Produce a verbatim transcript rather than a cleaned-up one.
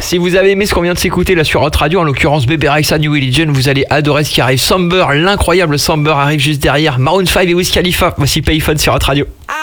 Si vous avez aimé ce qu'on vient de s'écouter là sur Hot Radio, en l'occurrence Bebe Rexha, New Religion, vous allez adorer ce qui arrive. Somber, l'incroyable Somber arrive juste derrière. Maroon five et Wiz Khalifa. Voici Payphone sur Hot Radio.